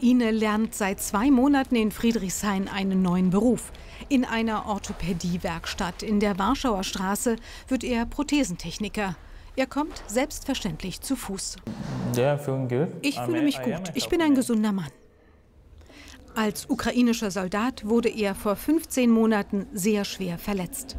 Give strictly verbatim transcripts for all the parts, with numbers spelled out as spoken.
Ukraine lernt seit zwei Monaten in Friedrichshain einen neuen Beruf. In einer Orthopädiewerkstatt in der Warschauer Straße wird er Prothesentechniker. Er kommt selbstverständlich zu Fuß. Ich fühle mich gut. Ich bin ein gesunder Mann. Als ukrainischer Soldat wurde er vor fünfzehn Monaten sehr schwer verletzt.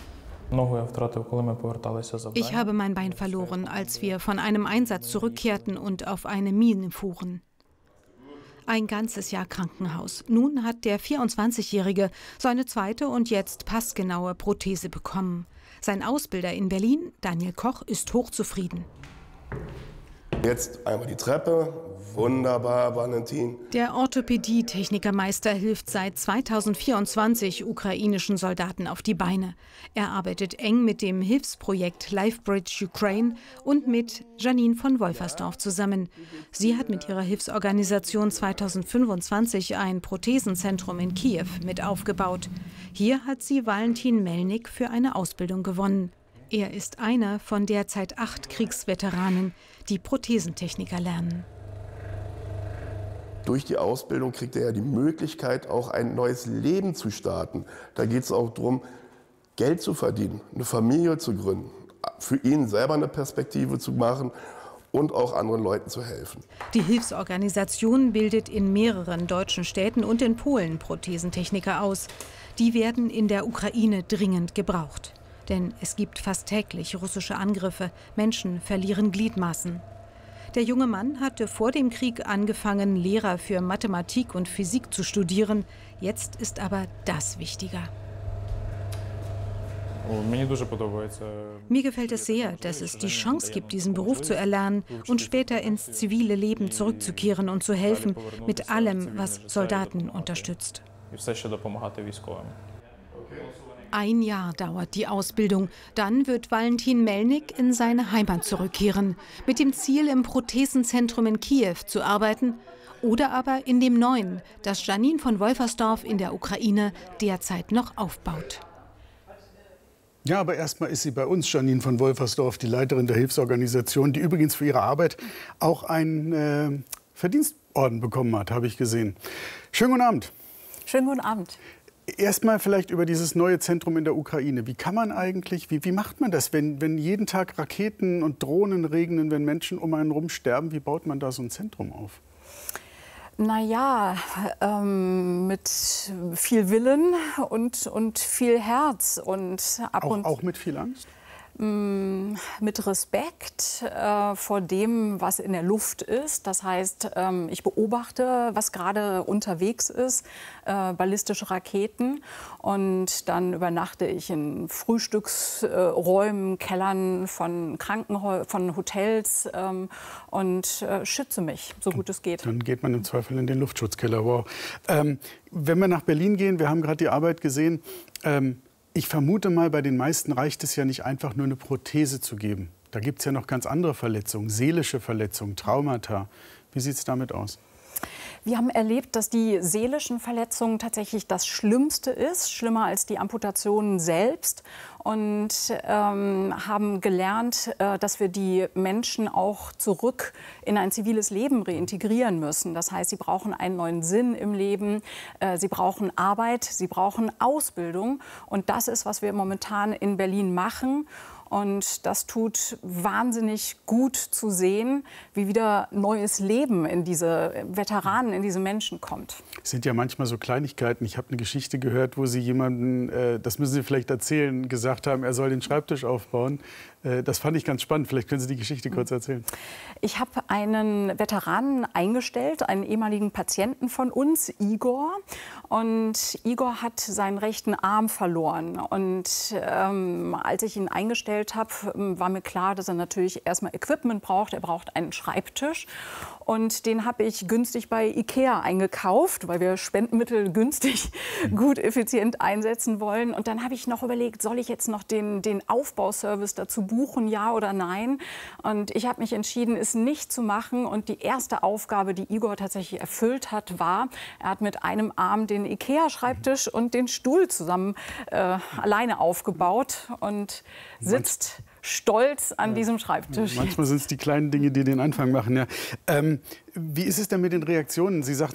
Ich habe mein Bein verloren, als wir von einem Einsatz zurückkehrten und auf eine Mine fuhren. Ein ganzes Jahr Krankenhaus. Nun hat der vierundzwanzigjährige seine zweite und jetzt passgenaue Prothese bekommen. Sein Ausbilder in Berlin, Daniel Koch, ist hochzufrieden. Jetzt einmal die Treppe. Wunderbar, Valentin. Der Orthopädie-Technikermeister hilft seit zweitausendvierundzwanzig ukrainischen Soldaten auf die Beine. Er arbeitet eng mit dem Hilfsprojekt LifeBridge Ukraine und mit Janine von Wolfersdorf zusammen. Sie hat mit ihrer Hilfsorganisation zweitausendfünfundzwanzig ein Prothesenzentrum in Kiew mit aufgebaut. Hier hat sie Valentin Melnik für eine Ausbildung gewonnen. Er ist einer von derzeit acht Kriegsveteranen, die Prothesentechniker lernen. Durch die Ausbildung kriegt er ja die Möglichkeit, auch ein neues Leben zu starten. Da geht es auch darum, Geld zu verdienen, eine Familie zu gründen, für ihn selber eine Perspektive zu machen und auch anderen Leuten zu helfen. Die Hilfsorganisation bildet in mehreren deutschen Städten und in Polen Prothesentechniker aus. Die werden in der Ukraine dringend gebraucht. Denn es gibt fast täglich russische Angriffe. Menschen verlieren Gliedmaßen. Der junge Mann hatte vor dem Krieg angefangen, Lehrer für Mathematik und Physik zu studieren. Jetzt ist aber das wichtiger. Mir gefällt es sehr, dass es die Chance gibt, diesen Beruf zu erlernen und später ins zivile Leben zurückzukehren und zu helfen mit allem, was Soldaten unterstützt. Ein Jahr dauert die Ausbildung. Dann wird Valentin Melnik in seine Heimat zurückkehren. Mit dem Ziel, im Prothesenzentrum in Kiew zu arbeiten oder aber in dem neuen, das Janine von Wolfersdorf in der Ukraine derzeit noch aufbaut. Ja, aber erstmal ist sie bei uns, Janine von Wolfersdorf, die Leiterin der Hilfsorganisation, die übrigens für ihre Arbeit auch einen äh, Verdienstorden bekommen hat, habe ich gesehen. Schönen guten Abend. Schönen guten Abend. Erstmal vielleicht über dieses neue Zentrum in der Ukraine. Wie kann man eigentlich, wie, wie macht man das, wenn, wenn jeden Tag Raketen und Drohnen regnen, wenn Menschen um einen rum sterben? Wie baut man da so ein Zentrum auf? Na ja, ähm, mit viel Willen und, und viel Herz. Und ab auch, und auch mit viel Angst? Mit Respekt äh, vor dem, was in der Luft ist. Das heißt, ähm, ich beobachte, was gerade unterwegs ist, äh, ballistische Raketen. Und dann übernachte ich in Frühstücksräumen, äh, Kellern von Krankenhäusern, von Hotels ähm, und äh, schütze mich, so gut es geht. Dann geht man im Zweifel in den Luftschutzkeller. Wow. Ähm, wenn wir nach Berlin gehen, wir haben gerade die Arbeit gesehen, ähm, ich vermute mal, bei den meisten reicht es ja nicht einfach nur eine Prothese zu geben. Da gibt es ja noch ganz andere Verletzungen, seelische Verletzungen, Traumata. Wie sieht es damit aus? Wir haben erlebt, dass die seelischen Verletzungen tatsächlich das Schlimmste ist, schlimmer als die Amputationen selbst. Und ähm, haben gelernt, äh, dass wir die Menschen auch zurück in ein ziviles Leben reintegrieren müssen. Das heißt, sie brauchen einen neuen Sinn im Leben, äh, sie brauchen Arbeit, sie brauchen Ausbildung. Und das ist, was wir momentan in Berlin machen. Und das tut wahnsinnig gut zu sehen, wie wieder neues Leben in diese Veteranen, in diese Menschen kommt. Es sind ja manchmal so Kleinigkeiten. Ich habe eine Geschichte gehört, wo Sie jemanden, äh, das müssen Sie vielleicht erzählen, gesagt haben, er soll den Schreibtisch aufbauen. Äh, das fand ich ganz spannend. Vielleicht können Sie die Geschichte kurz erzählen. Ich habe einen Veteranen eingestellt, einen ehemaligen Patienten von uns, Igor. Und Igor hat seinen rechten Arm verloren. Und ähm, als ich ihn eingestellt habe, war mir klar, dass er natürlich erstmal Equipment braucht. Er braucht einen Schreibtisch. Und den habe ich günstig bei Ikea eingekauft, weil wir Spendenmittel günstig, gut, effizient einsetzen wollen. Und dann habe ich noch überlegt, soll ich jetzt noch den, den Aufbauservice dazu buchen, ja oder nein? Und ich habe mich entschieden, es nicht zu machen. Und die erste Aufgabe, die Igor tatsächlich erfüllt hat, war, er hat mit einem Arm den Ikea-Schreibtisch und den Stuhl zusammen äh, alleine aufgebaut und sitzt stolz an ja. diesem Schreibtisch. Manchmal sind es die kleinen Dinge, die den Anfang machen. Ja. Ähm, wie ist es denn mit den Reaktionen? Sie sagten